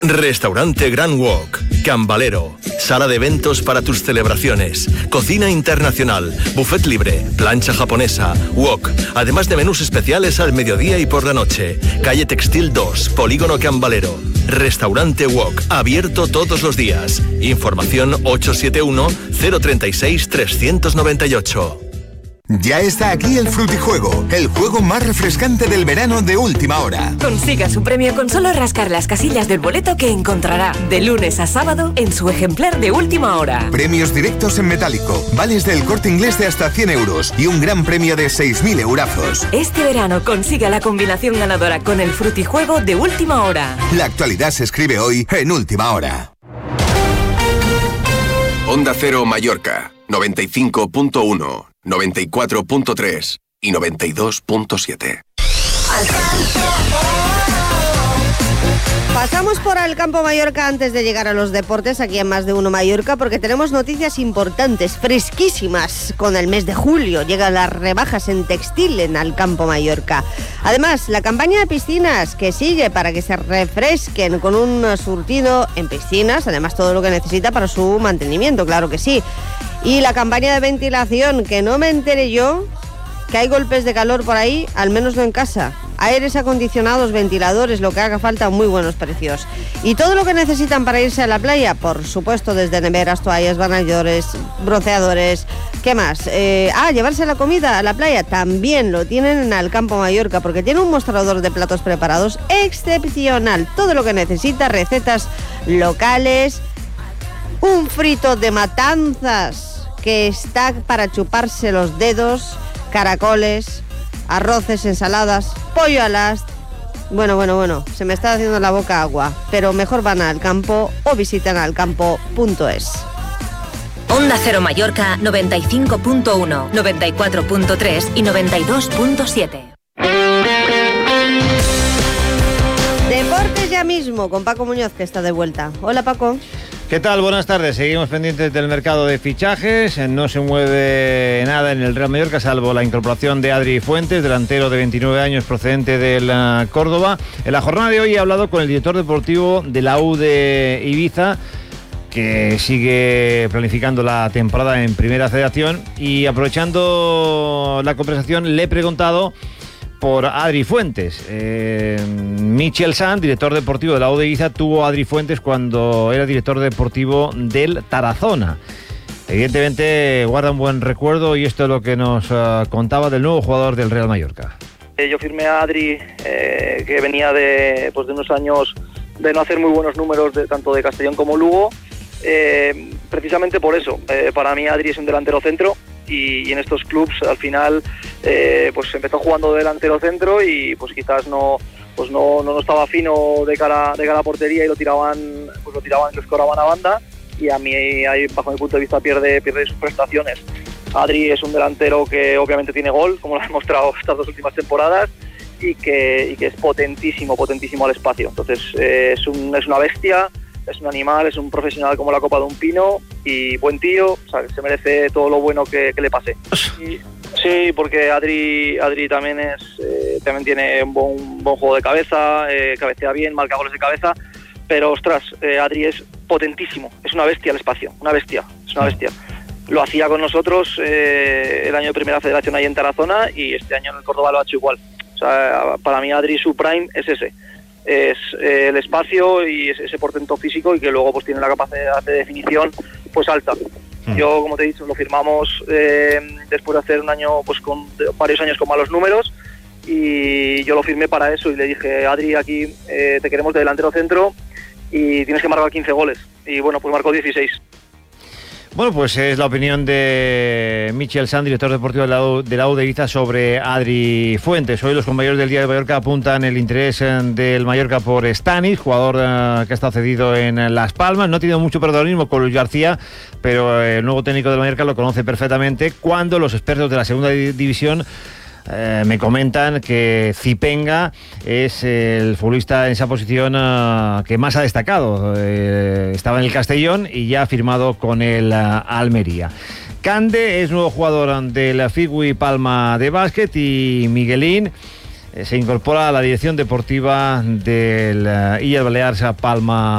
Restaurante Grand Wok, Can Valero, sala de eventos para tus celebraciones, cocina internacional, buffet libre, plancha japonesa, wok, además de menús especiales al mediodía y por la noche. Calle Textil 2, Polígono Can Valero. Restaurante Wok, abierto todos los días. Información 871-036-398. Ya está aquí el Frutijuego, el juego más refrescante del verano de última hora. Consiga su premio con solo rascar las casillas del boleto que encontrará de lunes a sábado en su ejemplar de última hora. Premios directos en metálico, vales del Corte Inglés de hasta 100 euros y un gran premio de 6.000 eurazos. Este verano consiga la combinación ganadora con el Frutijuego de última hora. La actualidad se escribe hoy en última hora. Onda Cero Mallorca, 95.1. 94.3 y 92.7. Pasamos por el Campo Mallorca antes de llegar a los deportes aquí en Más de Uno Mallorca, porque tenemos noticias importantes, fresquísimas. Con el mes de julio llegan las rebajas en textil en el Campo Mallorca. Además, la campaña de piscinas que sigue para que se refresquen con un surtido en piscinas, además todo lo que necesita para su mantenimiento, claro que sí. Y la campaña de ventilación, que no me entere yo que hay golpes de calor por ahí, al menos no en casa. Aires acondicionados, ventiladores, lo que haga falta, muy buenos precios. Y todo lo que necesitan para irse a la playa, por supuesto, desde neveras, toallas, banadores, bronceadores. ¿Qué más? Llevarse la comida a la playa, también lo tienen en el Campo Mallorca, porque tiene un mostrador de platos preparados excepcional. Todo lo que necesita, recetas locales, un frito de matanzas que está para chuparse los dedos, caracoles, arroces, ensaladas, pollo al as. Bueno, se me está haciendo la boca agua, pero mejor van al campo o visitan alcampo.es. Onda Cero Mallorca 95.1, 94.3 y 92.7. Deportes ya mismo con Paco Muñoz, que está de vuelta. Hola, Paco. ¿Qué tal? Buenas tardes. Seguimos pendientes del mercado de fichajes. No se mueve nada en el Real Mallorca, salvo la incorporación de Adri Fuentes, delantero de 29 años procedente del Córdoba. En la jornada de hoy he hablado con el director deportivo de la U de Ibiza, que sigue planificando la temporada en Primera Federación, y aprovechando la conversación le he preguntado por Adri Fuentes. Michel Sanz, director deportivo de la U de Ibiza, tuvo a Adri Fuentes cuando era director deportivo del Tarazona. Evidentemente guarda un buen recuerdo, y esto es lo que nos contaba del nuevo jugador del Real Mallorca. Yo firmé a Adri, que venía de unos años de no hacer muy buenos números tanto de Castellón como Lugo, precisamente por eso. Para mí Adri es un delantero centro, y en estos clubs al final pues empezó jugando de delantero centro, y pues quizás no estaba fino de cara a portería, y lo tiraban y lo escoraban a banda, y a mí ahí, bajo mi punto de vista, pierde sus prestaciones. Adri es un delantero que obviamente tiene gol, como lo ha demostrado estas 2 últimas temporadas, y que es potentísimo al espacio. Entonces es una bestia, es un animal, es un profesional como la copa de un pino, y buen tío, o sea, se merece todo lo bueno que le pase. Sí, porque Adri también tiene un buen juego de cabeza, cabecea bien, marca goles de cabeza, pero ostras, Adri es potentísimo, es una bestia al espacio, es una bestia. Lo hacía con nosotros el año de Primera Federación ahí en Tarazona, y este año en el Córdoba lo ha hecho igual. O sea, para mí Adri, su prime es ese. Es el espacio y ese portento físico, y que luego pues tiene la capacidad de definición pues alta. Yo, como te he dicho, lo firmamos después de hacer un año pues con varios años con malos números, y yo lo firmé para eso, y le dije: Adri, aquí te queremos de delantero centro y tienes que marcar 15 goles, y bueno, pues marcó 16. Bueno, pues es la opinión de Michel Sanz, director deportivo de la U de Ibiza, sobre Adri Fuentes. Hoy los compañeros del Día de Mallorca apuntan el interés del Mallorca por Stanis, jugador que ha estado cedido en Las Palmas. No ha tenido mucho protagonismo con Luis García, pero el nuevo técnico del Mallorca lo conoce perfectamente, cuando los expertos de la segunda división me comentan que Zipenga es el futbolista en esa posición que más ha destacado. Estaba en el Castellón y ya ha firmado con el Almería. Cande es nuevo jugador del Figui Palma de básquet, y Miguelín se incorpora a la dirección deportiva del Illes Balears Palma